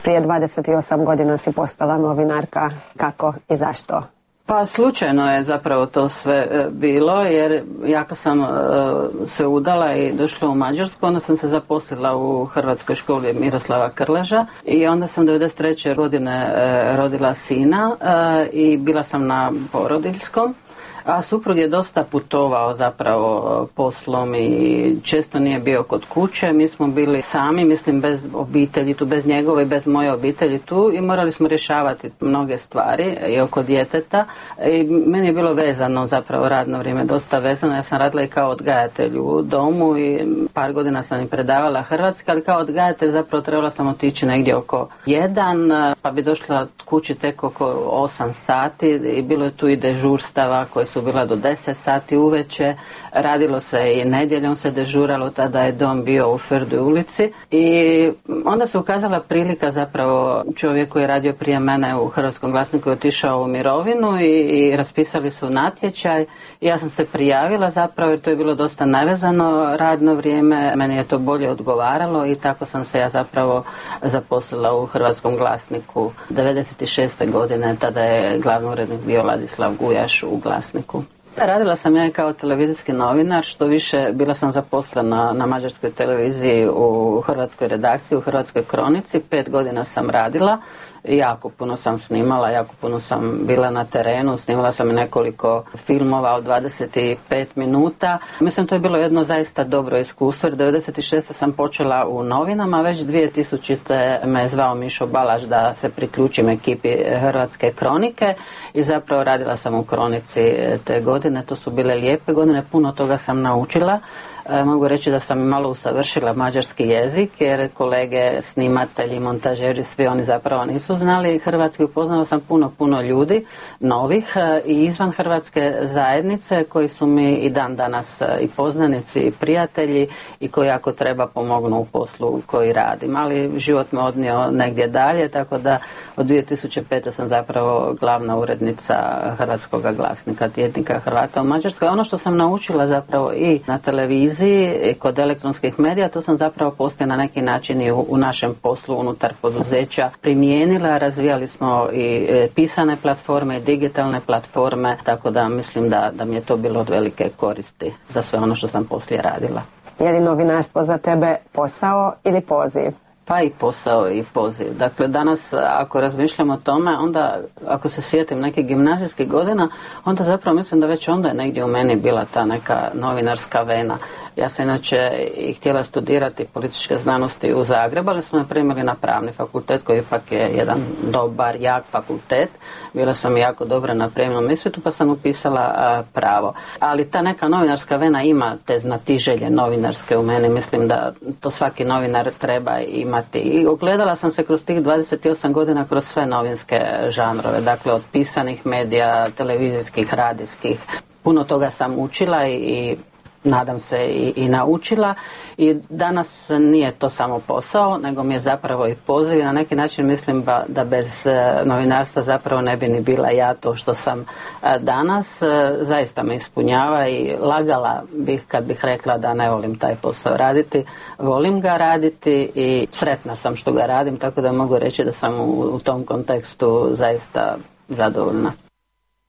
Prije 28 godina si postala novinarka. Kako i zašto? Pa slučajno je zapravo to sve bilo, jer jako sam se udala i došla u Mađarsku, onda sam se zaposlila u Hrvatskoj školi Miroslava Krleža i onda sam 93. godine rodila sina i bila sam na porodiljskom. A suprug je dosta putovao zapravo poslom i često nije bio kod kuće. Mi smo bili sami, mislim bez obitelji tu, bez njegove i bez moje obitelji tu i morali smo rješavati mnoge stvari i oko djeteta. I meni je bilo vezano zapravo radno vrijeme, dosta vezano. Ja sam radila i kao odgajatelj u domu i par godina sam i predavala hrvatski, ali kao odgajatelj zapravo trebala sam otići negdje oko 1, pa bi došla kući tek oko 8 sati i bilo je tu i dežurstava koje su bila do 10 sati uveče, radilo se i nedjeljom se dežuralo, tada je dom bio u Ferdoj ulici i onda se ukazala prilika zapravo čovjek koji je radio prije mene u Hrvatskom glasniku je otišao u mirovinu i raspisali su natječaj i ja sam se prijavila zapravo jer to je bilo dosta nevezano radno vrijeme, meni je to bolje odgovaralo i tako sam se ja zapravo zaposlila u Hrvatskom glasniku 96. godine, tada je glavni urednik bio Ladislav Gujaš u Glasniku. Radila sam ja kao televizijski novinar, što više bila sam zaposlena na mađarskoj televiziji u hrvatskoj redakciji, u Hrvatskoj kronici, 5 godina sam radila. Jako puno sam snimala, jako puno sam bila na terenu, snimala sam i nekoliko filmova od 25 minuta. Mislim, to je bilo jedno zaista dobro iskustvo, jer 96. sam počela u novinama, već 2000. me je zvao Mišo Balaš da se priključim ekipi Hrvatske kronike i zapravo radila sam u kronici te godine. To su bile lijepe godine, puno toga sam naučila. Mogu reći da sam malo usavršila mađarski jezik jer kolege, snimatelji, montažeri, svi oni zapravo nisu znali hrvatski. Upoznala sam puno ljudi novih i izvan hrvatske zajednice koji su mi i dan danas i poznanici i prijatelji i koji ako treba pomognu u poslu koji radim. Ali život me odnio negdje dalje, tako da od 2005. sam zapravo glavna urednica Hrvatskog glasnika, tjednika Hrvata u Mađarskoj. Ono što sam naučila zapravo i na televiziji i kod elektronskih medija, to sam zapravo poslije na neki način i u našem poslu unutar poduzeća primijenila. Razvijali smo i pisane platforme i digitalne platforme, tako da mislim da mi je to bilo od velike koristi za sve ono što sam poslije radila. Je li novinarstvo za tebe posao ili poziv? Pa i posao i poziv. Dakle, danas ako razmišljam o tome, onda ako se sjetim nekih gimnazijskih godina, onda zapravo mislim da već onda je negdje u meni bila ta neka novinarska vena. Ja sam inače i htjela studirati političke znanosti u Zagrebu, ali smo me primili na pravni fakultet koji ipak je jedan dobar, jak fakultet. Bila sam jako dobra na prijemnom ispitu pa sam upisala pravo. Ali ta neka novinarska vena ima te znatiželje novinarske u meni. Mislim da to svaki novinar treba imati. I ogledala sam se kroz tih 28 godina kroz sve novinske žanrove. Dakle, od pisanih medija, televizijskih, radijskih. Puno toga sam učila i nadam se i naučila i danas nije to samo posao, nego mi je zapravo i poziv i na neki način mislim da bez novinarstva zapravo ne bi ni bila ja to što sam danas. Zaista me ispunjava i lagala bih kad bih rekla da ne volim taj posao raditi. Volim ga raditi i sretna sam što ga radim, tako da mogu reći da sam u tom kontekstu zaista zadovoljna.